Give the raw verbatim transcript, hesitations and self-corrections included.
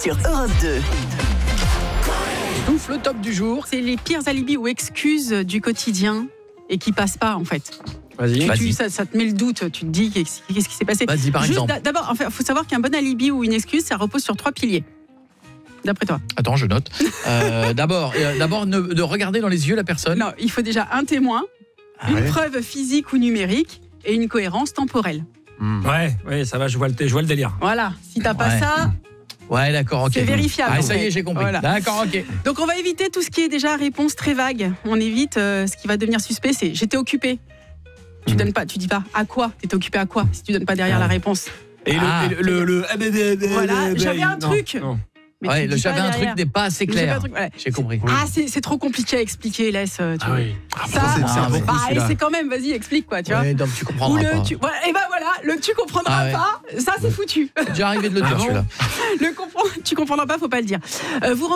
sur Europe deux. Ouf, le top du jour. C'est les pires alibis ou excuses du quotidien et qui passent pas en fait. Vas-y. Tu, Vas-y. tu, ça, ça te met le doute, tu te dis qu'est-ce, qu'est-ce qui s'est passé. Vas-y, par Juste exemple. d'a- D'abord, il enfin, faut savoir qu'un bon alibi ou une excuse, ça repose sur trois piliers. D'après toi. Attends, je note. Euh, d'abord, euh, d'abord ne, de regarder dans les yeux la personne. Non, il faut déjà un témoin, Ah une ouais. preuve physique ou numérique et une cohérence temporelle. Mmh. Ouais, ouais, ça va, je vois le, je vois le délire. Voilà, si t'as pas Ouais. ça, Ouais, d'accord, ok. c'est vérifiable. Ah, en ça y fait. est, j'ai compris. Voilà. D'accord, ok. Donc on va éviter tout ce qui est déjà réponse très vague. On évite euh, ce qui va devenir suspect, c'est j'étais occupé. Tu Mhm. donnes pas, tu dis pas à quoi, t'étais occupé à quoi si tu donnes pas derrière Ah. la réponse. Et Ah. le, le, le, le- Voilà, j'avais un non, truc. non. Mais Ouais, tu le dis j'avais pas un derrière. truc n'est pas assez J'avais un clair. truc, ouais. J'ai compris. Ah, c'est, c'est trop compliqué à expliquer, laisse. Tu Ah vois. oui. Ah, Ça, pourtant, c'est- c'est ah, un mais- bon bah, coup, celui-là. c'est quand même, vas-y, explique quoi, tu vois. Ouais, donc tu Ou comprendras le pas. tu, ouais, et ben voilà, le tu comprendras Ah ouais. pas, ça c'est foutu. J'ai arrivé de le Ah dire bon celui-là. Le comprend, tu comprendras pas, faut pas le dire. Euh, vous